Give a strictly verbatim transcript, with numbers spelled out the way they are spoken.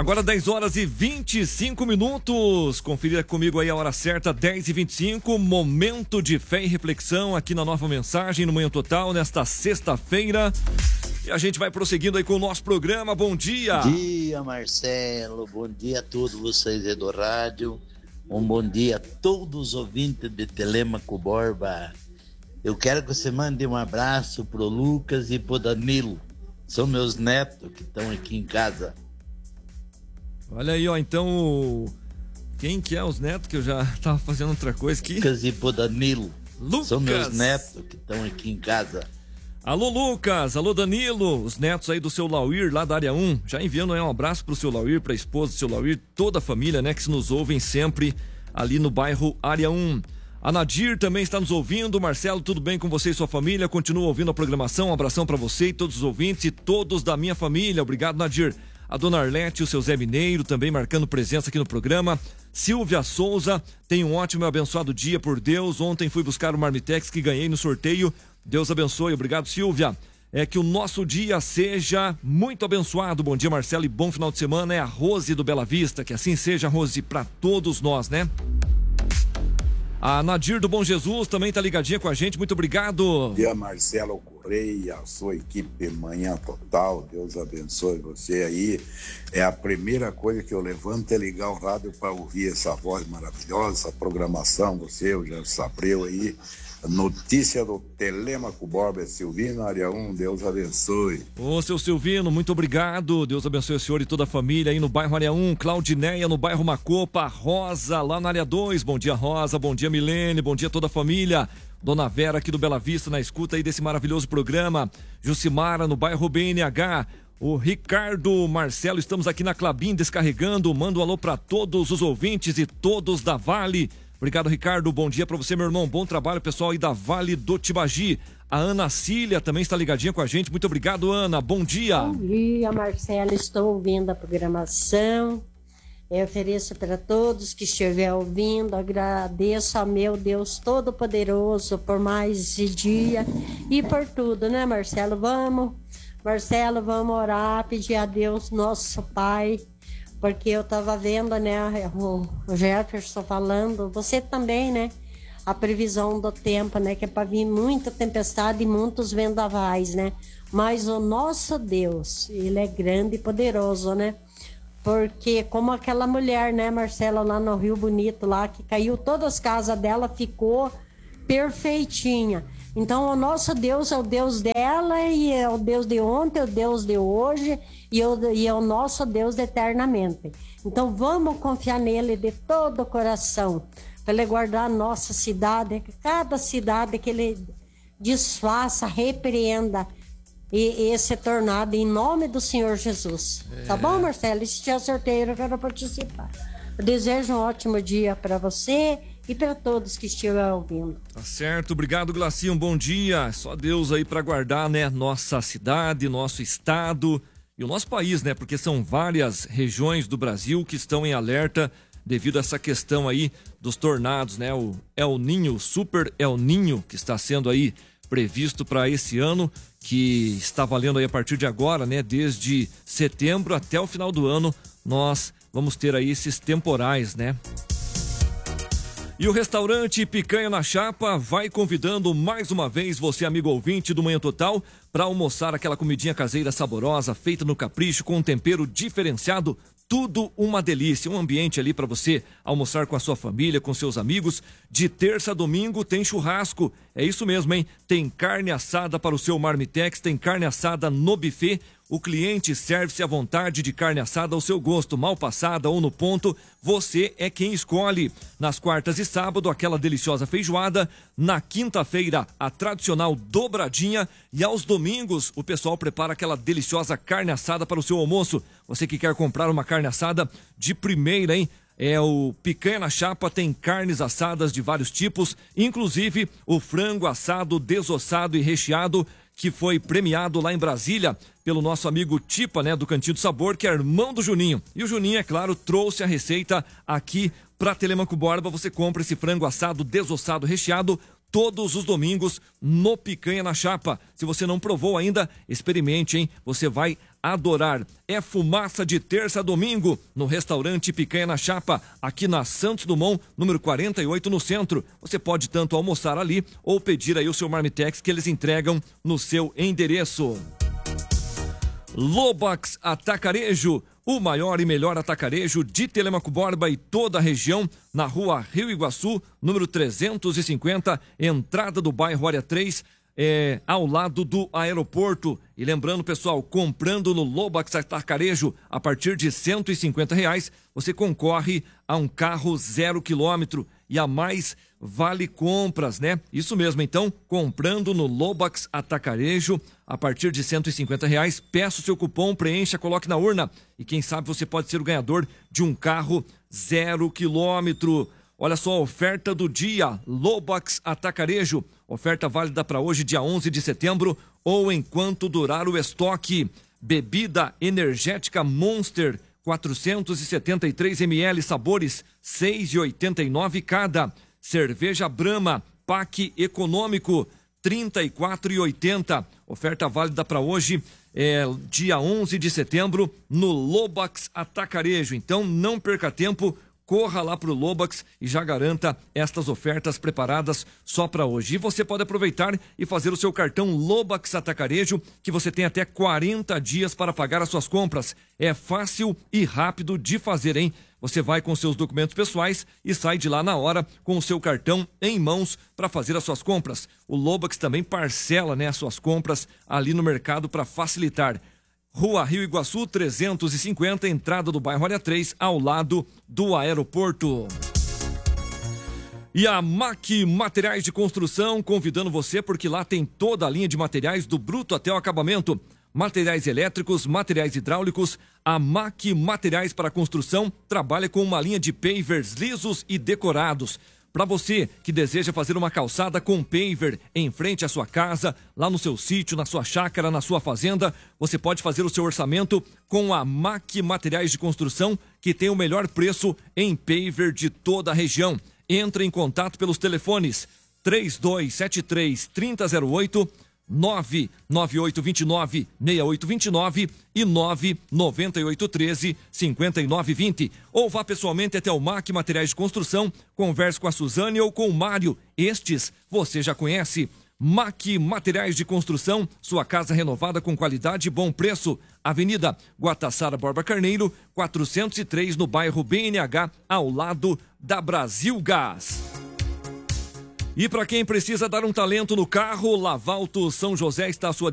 Agora dez horas e vinte e cinco minutos. Confira comigo aí a hora certa, dez e vinte e cinco. Momento de fé e reflexão aqui na Nova Mensagem, no Manhã Total, nesta sexta-feira. E a gente vai prosseguindo aí com o nosso programa. Bom dia. Bom dia, Marcelo. Bom dia a todos vocês aí do rádio. Um bom dia a todos os ouvintes de Telêmaco Borba. Eu quero que você mande um abraço pro Lucas e pro Danilo. São meus netos que estão aqui em casa. Olha aí, ó, então, quem que é os netos, que eu já tava fazendo outra coisa aqui? Lucas e pro Danilo. Lucas. São meus netos que estão aqui em casa. Alô, Lucas, alô, Danilo, os netos aí do seu Lauir, lá da área um, já enviando aí um abraço pro seu Lauir, pra esposa do seu Lauir, toda a família, né, que se nos ouvem sempre ali no bairro área um. A Nadir também está nos ouvindo. Marcelo, tudo bem com você e sua família? Continua ouvindo a programação, um abração pra você e todos os ouvintes e todos da minha família. Obrigado, Nadir. A dona Arlete e o seu Zé Mineiro também marcando presença aqui no programa. Silvia Souza, tenha um ótimo e abençoado dia por Deus. Ontem fui buscar o Marmitex que ganhei no sorteio. Deus abençoe. Obrigado, Silvia. É que o nosso dia seja muito abençoado. Bom dia, Marcelo, e bom final de semana. É a Rose do Bela Vista. Que assim seja, Rose, para todos nós, né? A Nadir do Bom Jesus também tá ligadinha com a gente, muito obrigado. Bom dia, Marcelo Correia, a sua equipe Manhã Total, Deus abençoe você aí. É a primeira coisa que eu levanto é ligar o rádio para ouvir essa voz maravilhosa, essa programação, você, o Jean Sabreu aí. Notícia do Telêmaco Borba, Silvino, área um, Deus abençoe. Ô, seu Silvino, muito obrigado, Deus abençoe o senhor e toda a família aí no bairro área um, Claudineia no bairro Macopa, Rosa lá na área dois, bom dia Rosa, bom dia Milene, bom dia toda a família. Dona Vera aqui do Bela Vista na escuta aí desse maravilhoso programa, Jucimara no bairro B N H, o Ricardo Marcelo, estamos aqui na Clabin descarregando, manda um alô para todos os ouvintes e todos da Vale. Obrigado, Ricardo. Bom dia pra você, meu irmão. Bom trabalho, pessoal aí da Vale do Tibagi. A Ana Cília também está ligadinha com a gente. Muito obrigado, Ana. Bom dia. Bom dia, Marcelo. Estou ouvindo a programação. Eu ofereço para todos que estiver ouvindo. Agradeço a meu Deus Todo-Poderoso por mais esse dia e por tudo, né, Marcelo? Vamos, Marcelo, vamos orar, pedir a Deus, nosso Pai. Porque eu tava vendo, né, o Jefferson falando, você também, né, a previsão do tempo, né, que é para vir muita tempestade e muitos vendavais, né, mas o nosso Deus, ele é grande e poderoso, né, porque como aquela mulher, né, Marcela, lá no Rio Bonito, lá, que caiu, todas as casas dela ficou perfeitinha. Então o nosso Deus é o Deus dela e é o Deus de ontem, é o Deus de hoje e, eu, e é o nosso Deus eternamente. Então vamos confiar nele de todo o coração, para ele guardar a nossa cidade, cada cidade que ele desfaça, repreenda e, esse tornado em nome do Senhor Jesus. É. Tá bom, Marcelo? E se tiver sorteio, eu quero participar. Eu desejo um ótimo dia para você e para todos que estiverem ouvindo. Tá certo, obrigado, Glacinho, bom dia. Só Deus aí para guardar, né, nossa cidade, nosso estado e o nosso país, né, porque são várias regiões do Brasil que estão em alerta devido a essa questão aí dos tornados, né, o El Ninho, Super El Ninho, que está sendo aí previsto para esse ano, que está valendo aí a partir de agora, né, desde setembro até o final do ano, nós vamos ter aí esses temporais, né. E o restaurante Picanha na Chapa vai convidando mais uma vez você, amigo ouvinte do Manhã Total, para almoçar aquela comidinha caseira saborosa, feita no capricho, com um tempero diferenciado. Tudo uma delícia, um ambiente ali para você almoçar com a sua família, com seus amigos. De terça a domingo tem churrasco, é isso mesmo, hein? Tem carne assada para o seu Marmitex, tem carne assada no buffet. O cliente serve-se à vontade de carne assada ao seu gosto, mal passada ou no ponto. Você é quem escolhe. Nas quartas e sábado, aquela deliciosa feijoada. Na quinta-feira, a tradicional dobradinha. E aos domingos, o pessoal prepara aquela deliciosa carne assada para o seu almoço. Você que quer comprar uma carne assada de primeira, hein? É o Picanha na Chapa, tem carnes assadas de vários tipos, inclusive o frango assado, desossado e recheado, que foi premiado lá em Brasília pelo nosso amigo Tipa, né, do Cantinho do Sabor, que é irmão do Juninho. E o Juninho, é claro, trouxe a receita aqui para Telêmaco Borba. Você compra esse frango assado, desossado, recheado todos os domingos no Picanha na Chapa. Se você não provou ainda, experimente, hein? Você vai adorar. É fumaça de terça a domingo no restaurante Picanha na Chapa, aqui na Santos Dumont, número quarenta e oito, no centro. Você pode tanto almoçar ali ou pedir aí o seu marmitex que eles entregam no seu endereço. Lobax Atacarejo, o maior e melhor atacarejo de Telêmaco Borba e toda a região, na rua Rio Iguaçu, número trezentos e cinquenta, entrada do bairro Área três, é, ao lado do aeroporto. E lembrando, pessoal, comprando no Lobax Atacarejo a partir de cento e cinquenta reais, você concorre a um carro zero quilômetro e a mais vale compras, né? Isso mesmo, então, comprando no Lobax Atacarejo a partir de cento e cinquenta reais, peça o seu cupom, preencha, coloque na urna e quem sabe você pode ser o ganhador de um carro zero quilômetro. Olha só a oferta do dia, Lobax Atacarejo, oferta válida para hoje, dia onze de setembro, ou enquanto durar o estoque. Bebida energética Monster, quatrocentos e setenta e três mililitros, sabores seis reais e oitenta e nove cada. Cerveja Brahma, pack econômico, trinta e quatro reais e oitenta centavos. Oferta válida para hoje, é, dia onze de setembro, no Lobax Atacarejo. Então não perca tempo, corra lá para o Lobax e já garanta estas ofertas preparadas só para hoje. E você pode aproveitar e fazer o seu cartão Lobax Atacarejo, que você tem até quarenta dias para pagar as suas compras. É fácil e rápido de fazer, hein? Você vai com seus documentos pessoais e sai de lá na hora com o seu cartão em mãos para fazer as suas compras. O Lobax também parcela, né, as suas compras ali no mercado para facilitar. Rua Rio Iguaçu trezentos e cinquenta, entrada do bairro Área três, ao lado do aeroporto. E a MAC Materiais de Construção convidando você, porque lá tem toda a linha de materiais do bruto até o acabamento. Materiais elétricos, materiais hidráulicos. A MAC Materiais para Construção trabalha com uma linha de pavers lisos e decorados. Para você que deseja fazer uma calçada com paver em frente à sua casa, lá no seu sítio, na sua chácara, na sua fazenda, você pode fazer o seu orçamento com a MAC Materiais de Construção, que tem o melhor preço em paver de toda a região. Entre em contato pelos telefones três dois sete três, três zero zero oito, nove nove oito dois nove, seis oito dois nove e nove nove oito um três, cinco nove dois zero. Ou vá pessoalmente até o MAC Materiais de Construção, converse com a Suzane ou com o Mário. Estes você já conhece. MAC Materiais de Construção, sua casa renovada com qualidade e bom preço. Avenida Guataçara Borba Carneiro, quatrocentos e três, no bairro B N H, ao lado da Brasil Gás. E para quem precisa dar um talento no carro, Lavalto São José está à sua